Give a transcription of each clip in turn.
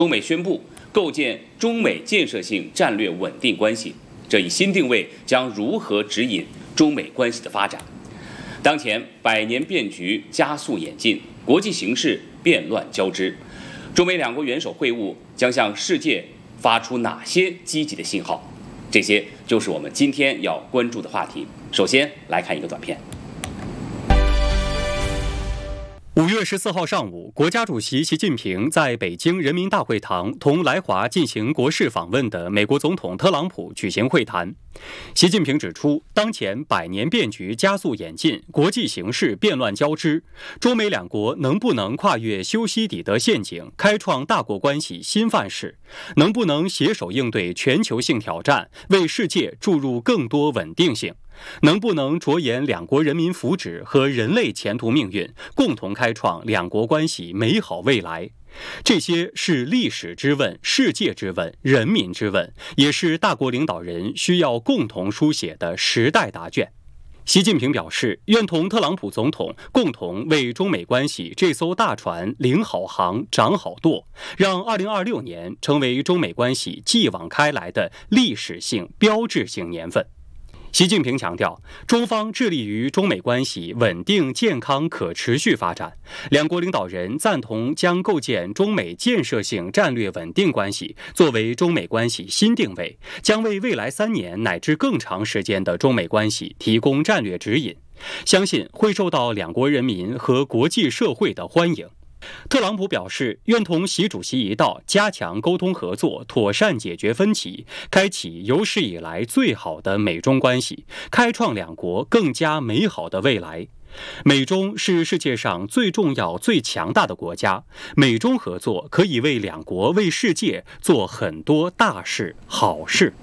中美宣布构建中美建设性战略稳定关系，这一新定位将如何指引中美关系的发展？当前百年变局加速演进，国际形势变乱交织，中美两国元首会晤将向世界发出哪些积极的信号？这些就是我们今天要关注的话题。首先来看一个短片。 5月14号上午，国家主席习近平在北京人民大会堂同来华进行国事访问的美国总统特朗普举行会谈。习近平指出，当前百年变局加速演进，国际形势变乱交织，中美两国能不能跨越修昔底德陷阱，开创大国关系新范式？能不能携手应对全球性挑战，为世界注入更多稳定性？能不能着眼两国人民福祉和人类前途命运，共同开创两国关系美好未来？这些是历史之问、世界之问、人民之问，也是大国领导人需要共同书写的时代答卷。习近平表示，愿同特朗普总统共同为中美关系这艘大船领好航、掌好舵，让2026年成为中美关系继往开来的历史性、标志性年份。习近平强调，中方致力于中美关系稳定、健康、可持续发展。两国领导人赞同将构建中美建设性战略稳定关系作为中美关系新定位，将为未来3年乃至更长时间的中美关系提供战略指引，相信会受到两国人民和国际社会的欢迎。特朗普表示，愿同习主席一道加强沟通合作，妥善解决分歧，开启有史以来最好的美中关系，开创两国更加美好的未来。美中是世界上最重要、最强大的国家，美中合作可以为两国、为世界做很多大事、好事。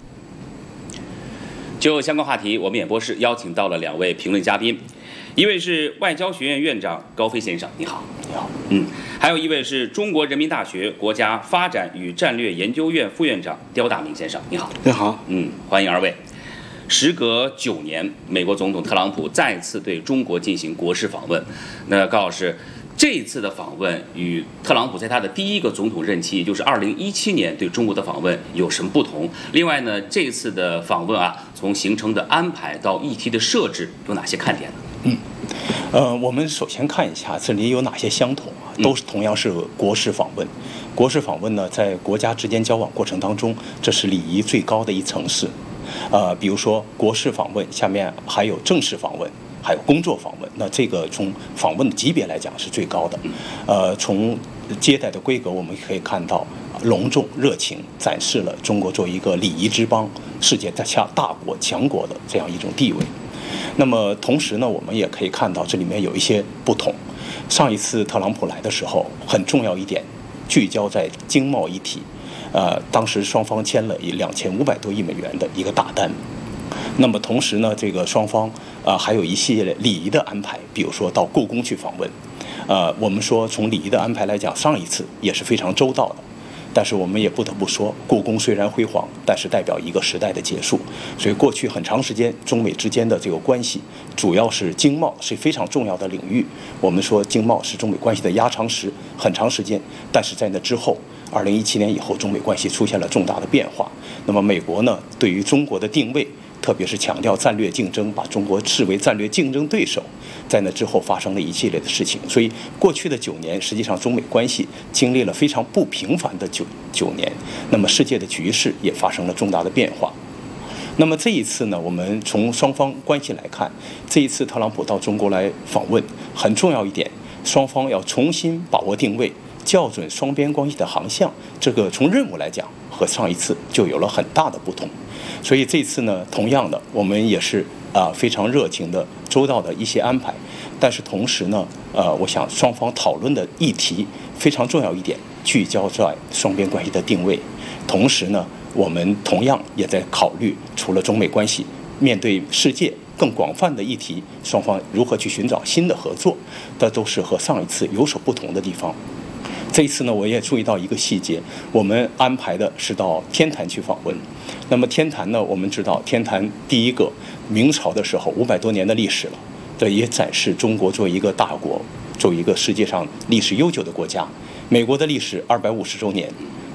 就相关话题，我们演播室邀请到了2位评论嘉宾，一位是外交学院院长高飞先生，你好。 你好。 还有一位是中国人民大学国家发展与战略研究院副院长刁大明先生，你好。 你好。 欢迎2位。时隔9年，美国总统特朗普再次对中国进行国事访问。那高老师，这一次的访问与特朗普在他的第一个总统任期，也就是2017年对中国的访问有什么不同？另外呢，这次的访问从行程的安排到议题的设置有哪些看点呢？ 我们首先看一下这里有哪些相同都是同样是国事访问。国事访问呢，在国家之间交往过程当中，这是礼仪最高的一层次。比如说国事访问下面还有正式访问，还有工作访问，那这个从访问的级别来讲是最高的。从接待的规格我们可以看到，隆重热情，展示了中国作为一个礼仪之邦、世界大国强国的这样一种地位。那么同时呢，我们也可以看到这里面有一些不同。上一次特朗普来的时候，很重要一点聚焦在经贸议题，当时双方签了2500多亿美元的一个大单。那么同时呢，这个双方还有一系列礼仪的安排，比如说到故宫去访问。我们说从礼仪的安排来讲，上一次也是非常周到的。但是我们也不得不说，故宫虽然辉煌，但是代表一个时代的结束。所以过去很长时间，中美之间的这个关系，主要是经贸是非常重要的领域。我们说经贸是中美关系的压舱石，很长时间。但是在那之后，2017年以后，中美关系出现了重大的变化。那么美国呢，对于中国的定位，特别是强调战略竞争，把中国视为战略竞争对手，在那之后发生了一系列的事情。所以过去的9年，实际上中美关系经历了非常不平凡的九年。那么世界的局势也发生了重大的变化。那么这一次呢，我们从双方关系来看，这一次特朗普到中国来访问，很重要一点，双方要重新把握定位，校准双边关系的航向。这个从任务来讲，和上一次就有了很大的不同。所以这次呢，同样的，我们也是非常热情的、周到的一些安排。但是同时呢，我想双方讨论的议题非常重要一点，聚焦在双边关系的定位。同时呢，我们同样也在考虑，除了中美关系，面对世界更广泛的议题，双方如何去寻找新的合作，这都是和上一次有所不同的地方。这一次呢，我也注意到一个细节，我们安排的是到天坛去访问。那么天坛呢，我们知道天坛第一个明朝的时候500多年的历史了，这也展示中国作为一个大国，作为一个世界上历史悠久的国家。美国的历史250周年，